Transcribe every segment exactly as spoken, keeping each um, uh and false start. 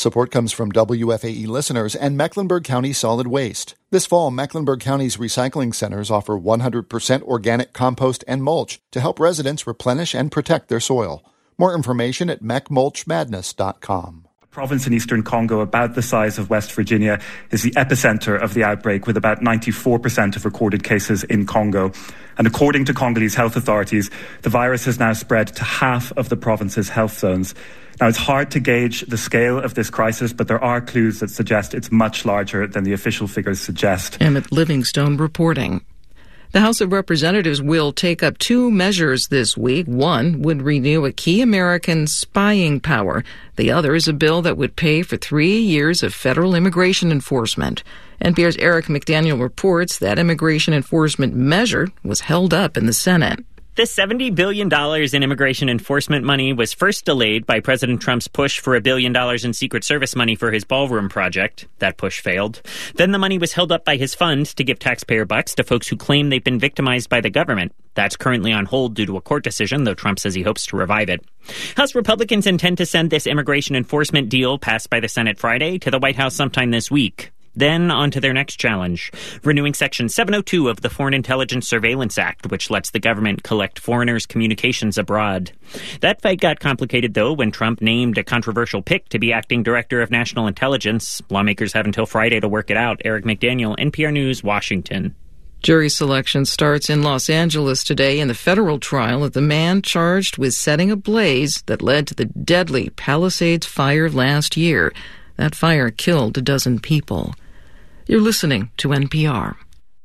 Support comes from W F A E listeners and Mecklenburg County Solid Waste. This fall, Mecklenburg County's recycling centers offer one hundred percent organic compost and mulch to help residents replenish and protect their soil. More information at mech mulch madness dot com. A province in eastern Congo about the size of West Virginia is the epicenter of the outbreak, with about ninety-four percent of recorded cases in Congo. And according to Congolese health authorities, the virus has now spread to half of the province's health zones. Now, it's hard to gauge the scale of this crisis, but there are clues that suggest it's much larger than the official figures suggest. Emmett Livingstone reporting. The House of Representatives will take up two measures this week. One would renew a key American spying power. The other is a bill that would pay for three years of federal immigration enforcement. N P R's Eric McDaniel reports that immigration enforcement measure was held up in the Senate. The seventy billion dollars in immigration enforcement money was first delayed by President Trump's push for a billion dollars in Secret Service money for his ballroom project. That push failed. Then the money was held up by his fund to give taxpayer bucks to folks who claim they've been victimized by the government. That's currently on hold due to a court decision, though Trump says he hopes to revive it. House Republicans intend to send this immigration enforcement deal passed by the Senate Friday to the White House sometime this week. Then on to their next challenge, renewing Section seven oh two of the Foreign Intelligence Surveillance Act, which lets the government collect foreigners' communications abroad. That fight got complicated, though, when Trump named a controversial pick to be acting director of national intelligence. Lawmakers have until Friday to work it out. Eric McDaniel, N P R News, Washington. Jury selection starts in Los Angeles today in the federal trial of the man charged with setting a blaze that led to the deadly Palisades fire last year. That fire killed a dozen people. You're listening to N P R.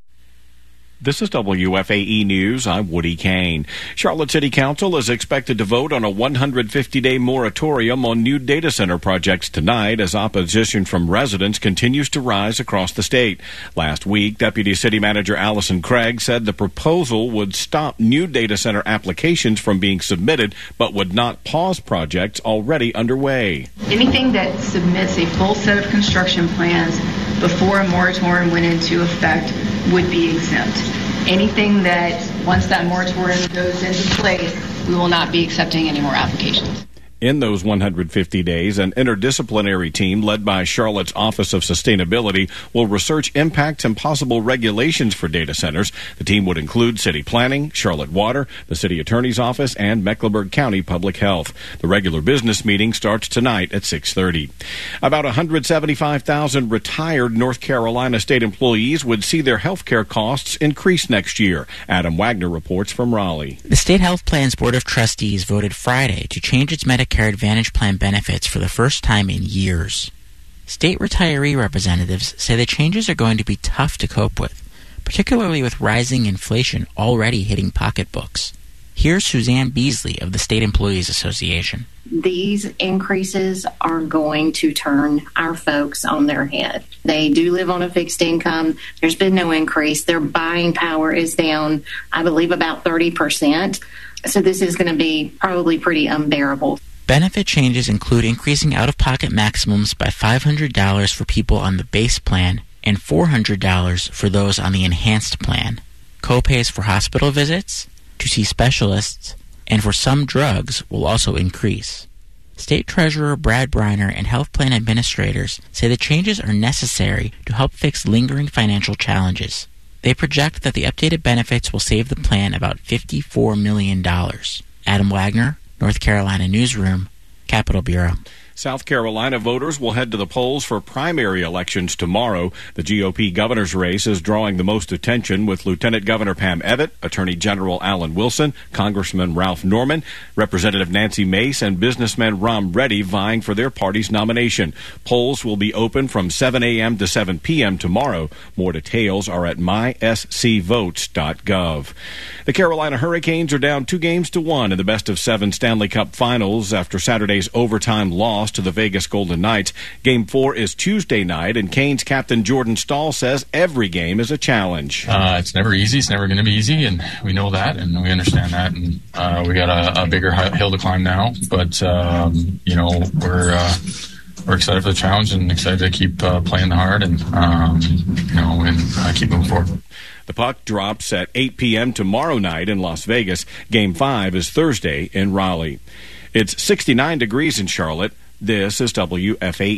This is W F A E News. I'm Woody Kane. Charlotte City Council is expected to vote on a one hundred fifty day moratorium on new data center projects tonight as opposition from residents continues to rise across the state. Last week, Deputy City Manager Allison Craig said the proposal would stop new data center applications from being submitted, but would not pause projects already underway. Anything that submits a full set of construction plans before a moratorium went into effect would be exempt. Anything that, once that moratorium goes into place, we will not be accepting any more applications. In those one hundred fifty days, an interdisciplinary team led by Charlotte's Office of Sustainability will research impacts and possible regulations for data centers. The team would include city planning, Charlotte Water, the city attorney's office, and Mecklenburg County Public Health. The regular business meeting starts tonight at six thirty. About one hundred seventy-five thousand retired North Carolina state employees would see their health care costs increase next year. Adam Wagner reports from Raleigh. The State Health Plan's Board of Trustees voted Friday to change its Medicare Medicare Advantage plan benefits for the first time in years. State retiree representatives say the changes are going to be tough to cope with, particularly with rising inflation already hitting pocketbooks. Here's Suzanne Beasley of the State Employees Association. These increases are going to turn our folks on their head. They do live on a fixed income. There's been no increase. Their buying power is down, I believe, about thirty percent. So this is going to be probably pretty unbearable. Benefit changes include increasing out-of-pocket maximums by five hundred dollars for people on the base plan and four hundred dollars for those on the enhanced plan. Co-pays for hospital visits, to see specialists, and for some drugs will also increase. State Treasurer Brad Briner and health plan administrators say the changes are necessary to help fix lingering financial challenges. They project that the updated benefits will save the plan about fifty-four million dollars. Adam Wagner, North Carolina Newsroom, Capitol Bureau. South Carolina voters will head to the polls for primary elections tomorrow. The G O P governor's race is drawing the most attention, with Lieutenant Governor Pam Evatt, Attorney General Alan Wilson, Congressman Ralph Norman, Representative Nancy Mace, and businessman Ron Reddy vying for their party's nomination. Polls will be open from seven a.m. to seven p.m. tomorrow. More details are at my s c votes dot gov. The Carolina Hurricanes are down two games to one in the best of seven Stanley Cup Finals after Saturday's overtime loss to the Vegas Golden Knights. Game four is Tuesday night, and Canes captain Jordan Staal says every game is a challenge. Uh, it's never easy. It's never going to be easy, and we know that, and we understand that. And uh, we got a, a bigger hill to climb now, but um, you know we're uh, we're excited for the challenge and excited to keep uh, playing hard and um, you know and uh, keep moving forward. The puck drops at eight p.m. tomorrow night in Las Vegas. Game five is Thursday in Raleigh. It's sixty-nine degrees in Charlotte. This is W F A E.